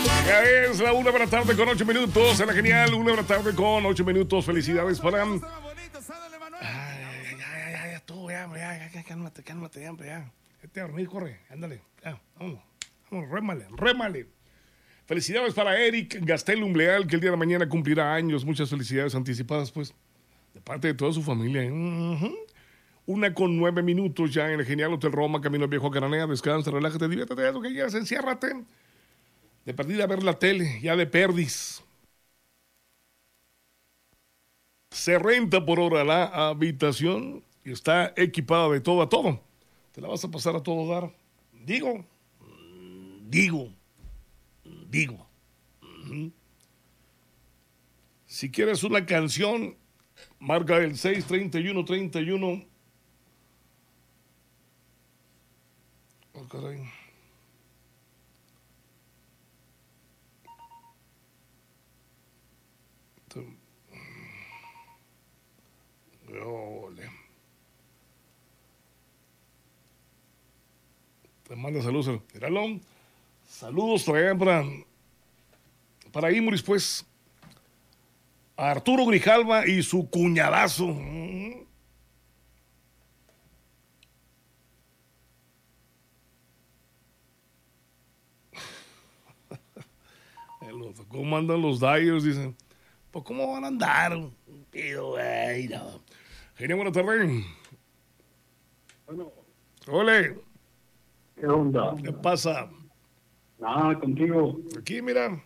Ya es la 1 de la tarde con 8 minutos. En la genial, 1 de la tarde con 8 minutos. Felicidades para. Ya, tú, ya, cálmate, ya, hombre, ya. Vete a dormir, corre, ándale, ya, vamos, rémale. Felicidades para Eric Gastelum Leal, que el día de mañana cumplirá años. Muchas felicidades anticipadas, pues, de parte de toda su familia. 1 con 9 minutos ya en el genial Hotel Roma, camino al viejo a Cananea. Descansa, relájate, diviértete, lo que quieras, enciérrate. De perdida a ver la tele, ya de perdis. Se renta por hora la habitación y está equipada de todo a todo. Te la vas a pasar a todo dar. Digo. Si quieres una canción, marca el 631-31. Oh, caray. Ole. Te manda saludos. Míralo. Saludos traen para Imuris, pues. A Arturo Grijalva y su cuñadazo. ¿Cómo andan los Dyers? Dicen. Pues, ¿cómo van a andar? Pero, güey, no. Genial, buena tarde. Bueno. Ole. ¿Qué onda? ¿Qué pasa? Nada, contigo. Aquí, mira.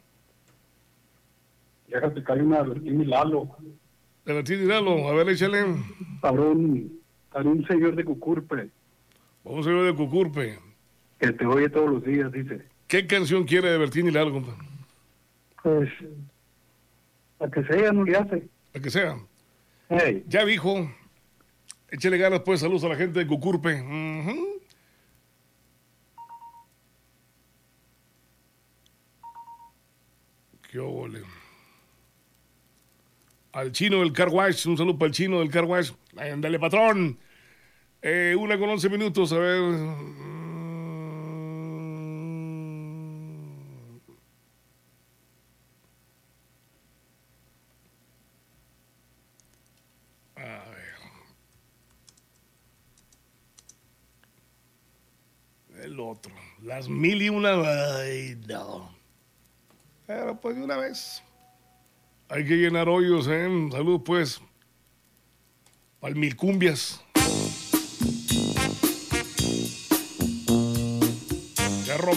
Déjate caer una de Bertín y Lalo. De Bertín y Lalo. A ver, échale. Cabrón, un señor de Cucurpe. Vamos a ver de Cucurpe. Que te oye todos los días, dice. ¿Qué canción quiere de Bertín y Lalo, compa? Pues, la que sea, no le hace. La que sea. Hey. Ya dijo. Échale ganas, pues. Saludos a la gente de Cucurpe. Qué ole. Al chino del Car Wash. Un saludo para el chino del Car Wash. Ándale, patrón. 1 con 11 minutos. A ver. El otro. Las 1001. Ay, no. Pero pues de una vez. Hay que llenar hoyos, ¿eh? Salud, pues. Palmilcumbias.